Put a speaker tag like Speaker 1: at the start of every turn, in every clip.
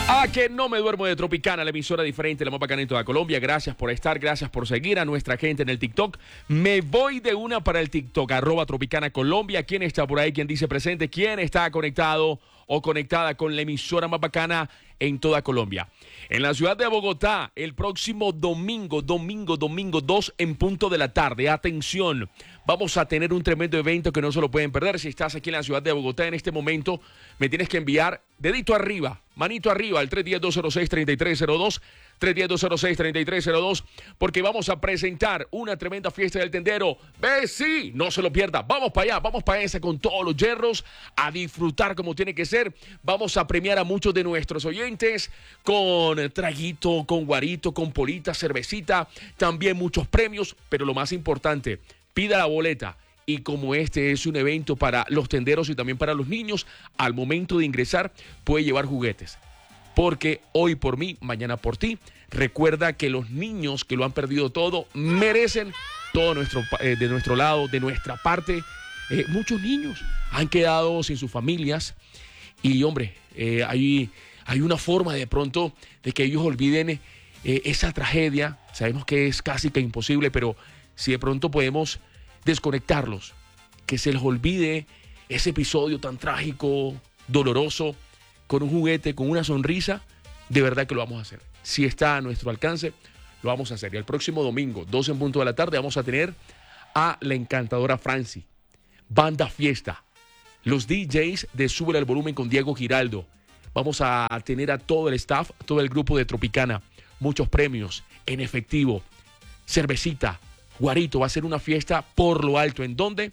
Speaker 1: A que no me duermo de Tropicana, la emisora diferente, la más bacana en toda Colombia. Gracias por estar, gracias por seguir a nuestra gente en el TikTok. Me voy de una para el TikTok, @Tropicana Colombia. ¿Quién está por ahí? ¿Quién dice presente? ¿Quién está conectado o conectada con la emisora más bacana en toda Colombia? En la ciudad de Bogotá, el próximo domingo 2 en punto de la tarde. Atención, vamos a tener un tremendo evento que no se lo pueden perder. Si estás aquí en la ciudad de Bogotá en este momento, me tienes que enviar dedito arriba, manito arriba al 310-206-3302, 310-206-3302, porque vamos a presentar una tremenda fiesta del tendero. Ve, sí, no se lo pierda. Vamos para allá, vamos para esa con todos los hierros, a disfrutar como tiene que ser. Vamos a premiar a muchos de nuestros oyentes con traguito, con guarito, con polita, cervecita, también muchos premios, pero lo más importante, pida la boleta. Y como este es un evento para los tenderos y también para los niños, al momento de ingresar puede llevar juguetes. Porque hoy por mí, mañana por ti. Recuerda que los niños que lo han perdido todo merecen todo de nuestro lado, de nuestra parte. Muchos niños han quedado sin sus familias. Y hombre, hay una forma de pronto de que ellos olviden esa tragedia. Sabemos que es casi que imposible, pero si de pronto podemos desconectarlos, que se les olvide ese episodio tan trágico, doloroso, con un juguete, con una sonrisa, de verdad que lo vamos a hacer. Si está a nuestro alcance, lo vamos a hacer. Y el próximo domingo, 2 en punto de la tarde, vamos a tener a la encantadora Franci, Banda Fiesta, los DJs de Súbele el Volumen con Diego Giraldo. Vamos a tener a todo el staff, todo el grupo de Tropicana, muchos premios en efectivo, cervecita, guarito. Va a ser una fiesta por lo alto. ¿En dónde?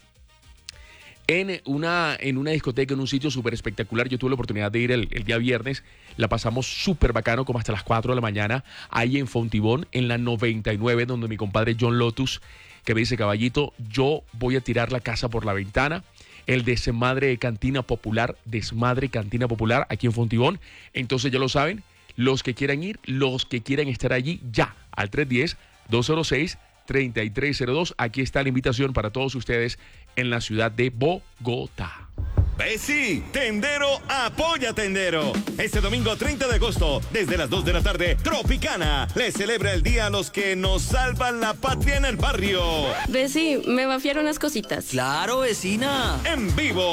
Speaker 1: En una discoteca, en un sitio súper espectacular. Yo tuve la oportunidad de ir el día viernes. La pasamos súper bacano, como hasta las 4 de la mañana, ahí en Fontibón, en la 99, donde mi compadre John Lotus, que me dice: caballito, yo voy a tirar la casa por la ventana. El Desmadre Cantina Popular, aquí en Fontibón. Entonces ya lo saben, los que quieran ir, los que quieran estar allí, ya, al 310-206-3302. Aquí está la invitación para todos ustedes en la ciudad de Bogotá.
Speaker 2: Sí, Tendero apoya Tendero. Este domingo 30 de agosto, desde las 2 de la tarde, Tropicana le celebra el día a los que nos salvan la patria en el barrio.
Speaker 3: Sí, me vaciaron unas cositas.
Speaker 4: Claro, vecina.
Speaker 2: En vivo,